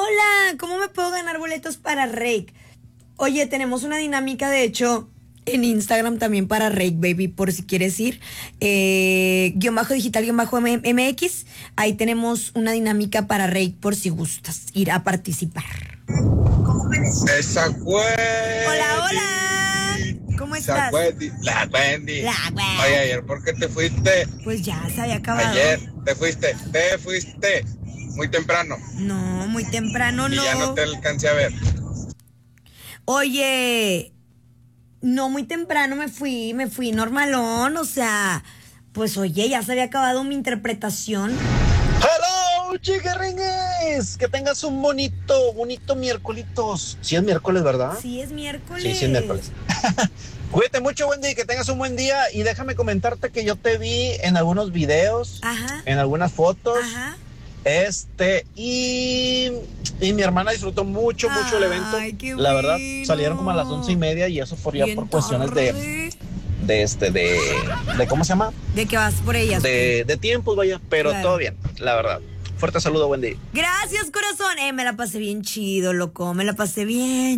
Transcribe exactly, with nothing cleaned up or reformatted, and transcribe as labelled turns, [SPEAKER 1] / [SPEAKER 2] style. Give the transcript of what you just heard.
[SPEAKER 1] hola, ¿cómo me puedo ganar boletos para Rake? Oye, tenemos una dinámica, de hecho, en Instagram también para Rake, baby, por si quieres ir. Eh, guión bajo digital, guión bajo M X. Ahí tenemos una dinámica para Rake por si gustas ir a participar.
[SPEAKER 2] Esa Wendy.
[SPEAKER 1] Hola, hola. ¿Cómo estás?
[SPEAKER 2] Esa Wendy. La Wendy.
[SPEAKER 1] La Wendy.
[SPEAKER 2] Oye, ayer, ¿por qué te fuiste?
[SPEAKER 1] Pues ya se había acabado.
[SPEAKER 2] Ayer te fuiste, te fuiste muy temprano.
[SPEAKER 1] No, muy temprano no.
[SPEAKER 2] Y ya no te alcancé a ver.
[SPEAKER 1] Oye, no muy temprano me fui, me fui normalón, o sea, pues oye, ya se había acabado mi interpretación.
[SPEAKER 3] ¡Hello, chicarringues! Que tengas un bonito, bonito miércolitos. Sí es miércoles, ¿verdad?
[SPEAKER 1] Sí, es miércoles.
[SPEAKER 3] Sí, sí es miércoles. Cuídate mucho, Wendy, que tengas un buen día. Y déjame comentarte que yo te vi en algunos videos,
[SPEAKER 1] Ajá.
[SPEAKER 3] en algunas fotos.
[SPEAKER 1] Ajá.
[SPEAKER 3] Este, y, y mi hermana disfrutó mucho, mucho el evento.
[SPEAKER 1] Ay, qué
[SPEAKER 3] La verdad,
[SPEAKER 1] bueno.
[SPEAKER 3] salieron como a las once y media y eso por ya
[SPEAKER 1] Bien
[SPEAKER 3] por cuestiones
[SPEAKER 1] tarde.
[SPEAKER 3] de, de este, de, de, ¿cómo se llama?
[SPEAKER 1] De que vas por ellas.
[SPEAKER 3] De, de tiempos, vaya, pero
[SPEAKER 1] Claro.
[SPEAKER 3] todo bien, la verdad. Fuerte saludo, Wendy.
[SPEAKER 1] Gracias, corazón. Eh, me la pasé bien chido, loco. Me la pasé bien